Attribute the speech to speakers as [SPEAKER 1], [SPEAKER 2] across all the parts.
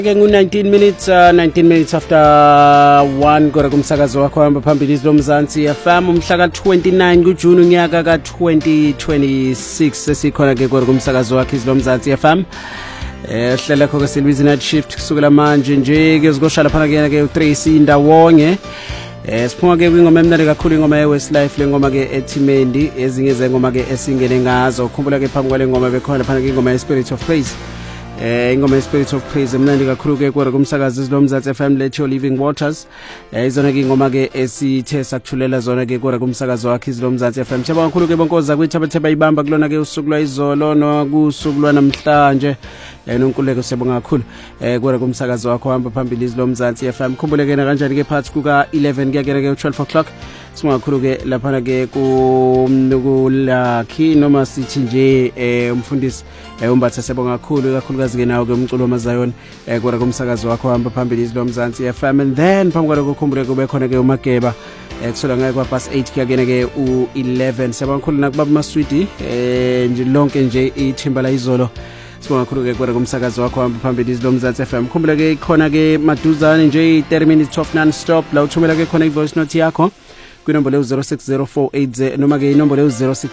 [SPEAKER 1] Ke ngu-19 minutes after 1 kora kumsakazo wakho hamba phambili izilomzansi FM umhla ka-29 kuJuni unyaka ka-2026 sesikhona ke kora kumsakazo wakho izilomzansi FM hlela khona silwizi night shift kusukela manje nje kuyozikoshala phana kuyena ke u3C ndawonye siphuma ke kwingoma emnandi kakhulu ingoma ye-Westlife lengoma ke eTimendi ezinye zengoma ke esingene ngazo ukhumbula ke phambi kwale ngoma bekhona phana ke ingoma ye-Spirit of Praise ingoma ye-Spirit of Praise emnandi kakhulu ke kora kumsakazo izilomzansi FM Let Your Living Waters izona ke ingoma ke esithe sakuthulela zona ke kora kumsakazo wakhe izilomzansi FM siyabonga kakhulu ke bonkoza kwithabathe bayibamba kulona ke usuku lwayizolo no kusuku lwanamhlanje nonkululeko siyabonga kakhulu kora kumsakazo wakho hamba phambili izilomzansi FM khumbuleke na kanjani ke phansi kuka 11 kuyakena ke 12 o'clock sima kakhulu ke lapha ke kulakhi noma sithi nje umfundisi umbatha siyabonga kakhulukazi ke nawo ke umculo wamaZion kora kumsakazo wakho hamba phambili izilomzansi FM and then phambi kwalokho khumbule kube khona ke uMageba kusola ngaye kwa past 8 kuyakena ke u11 siyabonga kakhulu nakubaba Maswidi nje lonke nje ithimba la izolo sibonga kakhulu ke kora kumsakazo wakho hamba phambili izilomzansi FM khumbula ke khona ke maduzane nje 30 minutes of non stop la uthumela ke khona ivoice note yakho kwinombolo 060480 noma ke inombolo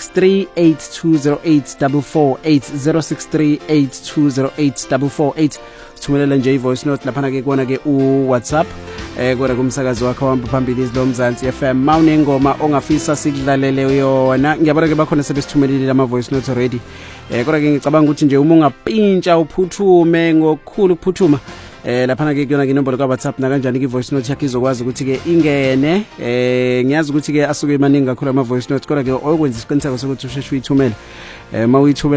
[SPEAKER 1] 0638208448 0638208448 thumelela nje ivoice note lapha ke kuona ke uWhatsApp kora kumsakazo wakho hamba phambili izilomzansi FM mawunengoma ongafisa sikudlalele yona ngiyabona ke bakhona sebesithumelile ama voice note already kodwa ke ngicabanga ukuthi nje uma ungapintsha uphuthume ngokukhulu ukuphuthuma lapha ke kuyona ke inombolo ka WhatsApp na kanjani ke voice note yakho izokwazi ukuthi ke ingene ngiyazi ukuthi ke asuke emaningi kakhulu ama voice note kodwa ke okwenza isiqiniseko sokuthi usheshe uyithumele mawuyithumela